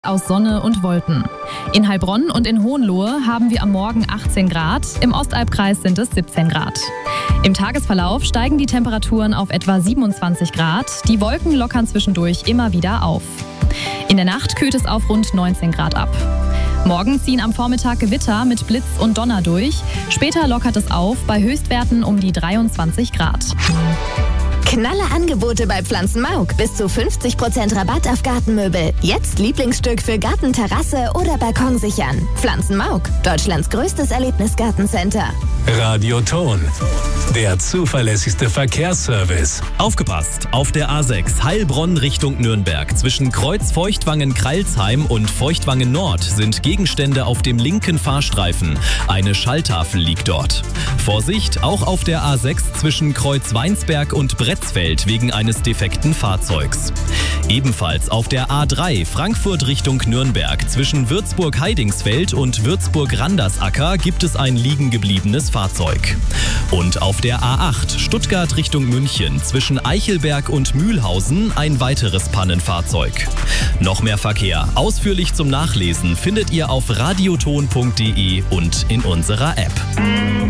Aus Sonne und Wolken. In Heilbronn und in Hohenlohe haben wir am Morgen 18 Grad, im Ostalbkreis sind es 17 Grad. Im Tagesverlauf steigen die Temperaturen auf etwa 27 Grad, die Wolken lockern zwischendurch immer wieder auf. In der Nacht kühlt es auf rund 19 Grad ab. Morgen ziehen am Vormittag Gewitter mit Blitz und Donner durch, später lockert es auf bei Höchstwerten um die 23 Grad. Knalle Angebote bei Pflanzenmauk. Bis zu 50% Rabatt auf Gartenmöbel. Jetzt Lieblingsstück für Garten, Terrasse oder Balkon sichern. Pflanzenmauk, Deutschlands größtes Erlebnisgartencenter. Radioton, der zuverlässigste Verkehrsservice. Aufgepasst! Auf der A6 Heilbronn Richtung Nürnberg zwischen Kreuz Feuchtwangen-Kreilsheim und Feuchtwangen Nord sind Gegenstände auf dem linken Fahrstreifen. Eine Schalltafel liegt dort. Vorsicht, auch auf der A6 zwischen Kreuz Weinsberg und Bretzfeld wegen eines defekten Fahrzeugs. Ebenfalls auf der A3 Frankfurt Richtung Nürnberg zwischen Würzburg-Heidingsfeld und Würzburg-Randersacker gibt es ein liegen gebliebenes Fahrzeug. Und auf der A8 Stuttgart Richtung München zwischen Eichelberg und Mühlhausen ein weiteres Pannenfahrzeug. Noch mehr Verkehr, ausführlich zum Nachlesen, findet ihr auf radioton.de und in unserer App.